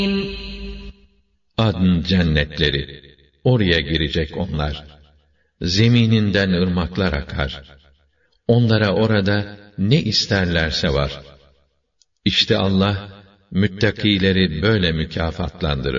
Adn cennetleri, oraya girecek onlar. Zemininden ırmaklar akar. Onlara orada ne isterlerse var. İşte Allah, müttakileri böyle mükafatlandırır.